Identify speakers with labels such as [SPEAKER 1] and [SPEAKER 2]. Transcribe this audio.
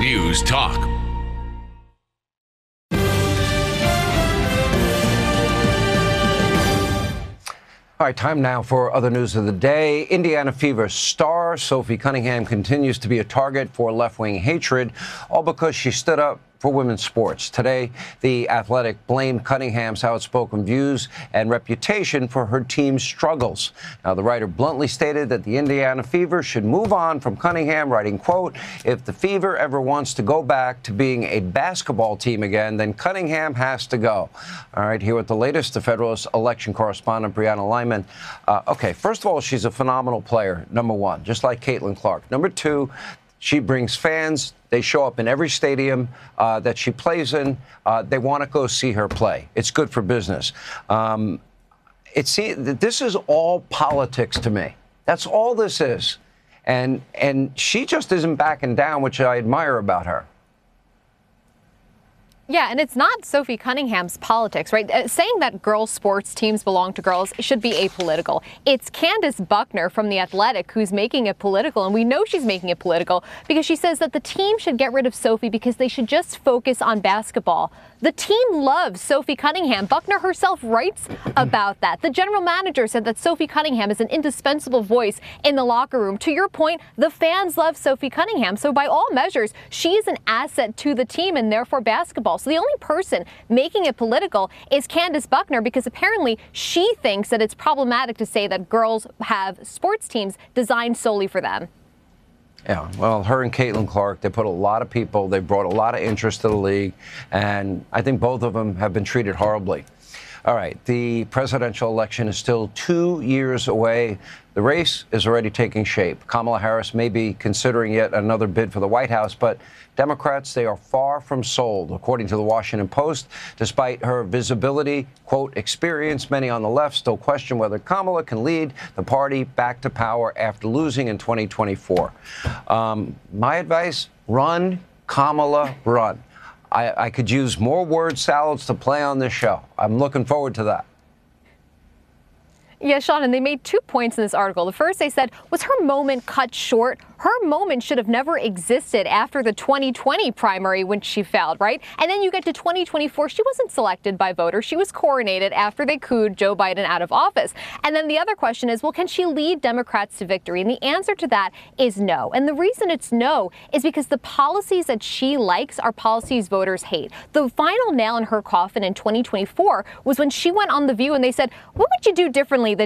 [SPEAKER 1] News Talk.
[SPEAKER 2] All right, time now for other news of the day. Indiana Fever star Sophie Cunningham continues to be a target for left-wing hatred, all because she stood up for women's sports. Today, The Athletic blamed Cunningham's outspoken views and reputation for her team's struggles. Now, the writer bluntly stated that the Indiana Fever should move on from Cunningham, writing, quote, "If the Fever ever wants to go back to being a basketball team again, then Cunningham has to go." All right, here with the latest, the Federalist election correspondent, Brianna Lyman. Okay, first of all, she's a phenomenal player, number one, just like Caitlin Clark. Number two, she brings fans. They show up in every stadium that she plays in. They want to go see her play. It's good for business. This is all politics to me. That's all this is. And she just isn't backing down, which I admire about her.
[SPEAKER 3] Yeah, and it's not Sophie Cunningham's politics, right? Saying that girls' sports teams belong to girls should be apolitical. It's Candace Buckner from The Athletic who's making it political, and we know she's making it political because she says that the team should get rid of Sophie because they should just focus on basketball. The team loves Sophie Cunningham. Buckner herself writes about that. The general manager said that Sophie Cunningham is an indispensable voice in the locker room. To your point, the fans love Sophie Cunningham. So by all measures, she is an asset to the team and therefore basketball. So the only person making it political is Candace Buckner because apparently she thinks that it's problematic to say that girls have sports teams designed solely for them.
[SPEAKER 2] Yeah, well, her and Caitlin Clark, they put a lot of people, they brought a lot of interest to the league, and I think both of them have been treated horribly. All right, the presidential election is still 2 years away. The race is already taking shape. Kamala Harris may be considering yet another bid for the White House, but Democrats, they are far from sold. According to the Washington Post, despite her visibility, quote, experience, many on the left still question whether Kamala can lead the party back to power after losing in 2024. My advice, run, Kamala, run. I could use more word salads to play on this show. I'm looking forward to that.
[SPEAKER 3] Yeah, Sean, and they made 2 points in this article. The first, they said, was her moment cut short? Her moment should have never existed after the 2020 primary when she failed, right? And then you get to 2024, she wasn't selected by voters. She was coronated after they cooed Joe Biden out of office. And then the other question is, well, can she lead Democrats to victory? And the answer to that is no. And the reason it's no is because the policies that she likes are policies voters hate. The final nail in her coffin in 2024 was when she went on The View and they said, what would you do differently than